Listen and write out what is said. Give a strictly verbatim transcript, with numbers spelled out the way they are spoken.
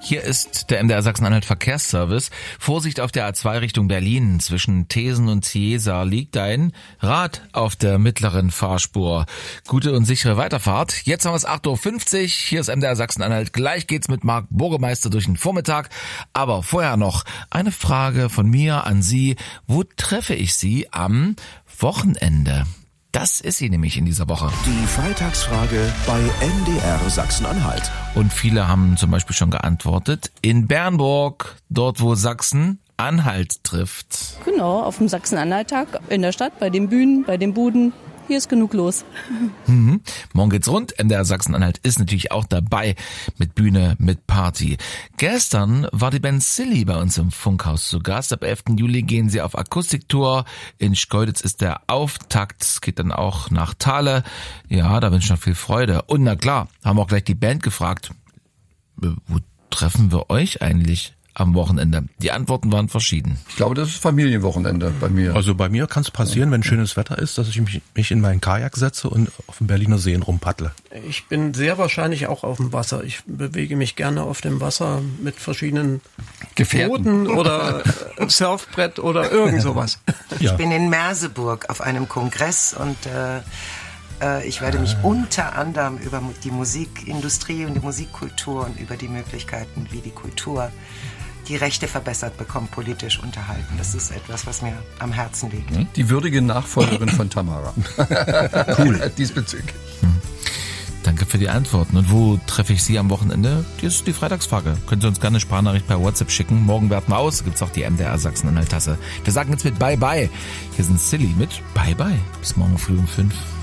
Hier ist der M D R Sachsen-Anhalt Verkehrsservice. Vorsicht auf der A zwei Richtung Berlin. Zwischen Thesen und Ciesa liegt ein Rad auf der mittleren Fahrspur. Gute und sichere Weiterfahrt. Jetzt haben wir es acht Uhr fünfzig. Hier ist M D R Sachsen-Anhalt. Gleich geht's mit Marc Burgemeister durch den Vormittag. Aber vorher noch eine Frage von mir an Sie. Wo treffe ich Sie am Wochenende? Das ist sie nämlich in dieser Woche. Die Freitagsfrage bei M D R Sachsen-Anhalt. Und viele haben zum Beispiel schon geantwortet. In Bernburg, dort wo Sachsen-Anhalt trifft. Genau, auf dem Sachsen-Anhalt-Tag in der Stadt, bei den Bühnen, bei den Buden. Hier ist genug los. Mhm. Morgen geht's rund. M D R Sachsen-Anhalt ist natürlich auch dabei mit Bühne, mit Party. Gestern war die Band Silly bei uns im Funkhaus zu Gast. Ab elften Juli gehen sie auf Akustiktour. In Schkeuditz ist der Auftakt. Es geht dann auch nach Thale. Ja, da wünsche ich noch viel Freude. Und na klar, haben wir auch gleich die Band gefragt. Wo treffen wir euch eigentlich am Wochenende? Die Antworten waren verschieden. Ich glaube, das ist Familienwochenende bei mir. Also bei mir kann es passieren, wenn schönes Wetter ist, dass ich mich, mich in meinen Kajak setze und auf dem Berliner Seen rumpaddle. Ich bin sehr wahrscheinlich auch auf dem Wasser. Ich bewege mich gerne auf dem Wasser mit verschiedenen Gefährten oder Surfbrett oder irgend sowas. Ja. Ich bin in Merseburg auf einem Kongress und äh, ich werde mich unter anderem über die Musikindustrie und die Musikkultur und über die Möglichkeiten, wie die Kultur die Rechte verbessert bekommt, politisch unterhalten. Das ist etwas, was mir am Herzen liegt. Die würdige Nachfolgerin von Tamara. Cool. Diesbezüglich. Hm. Danke für die Antworten. Und wo treffe ich Sie am Wochenende? Das ist die Freitagsfrage. Können Sie uns gerne eine Sprachnachricht per WhatsApp schicken. Morgen werten wir aus. Gibt's auch die M D R Sachsen-Anhalt-Tasse. Wir sagen jetzt mit Bye Bye. Hier sind Silly mit Bye Bye. Bis morgen früh um fünf.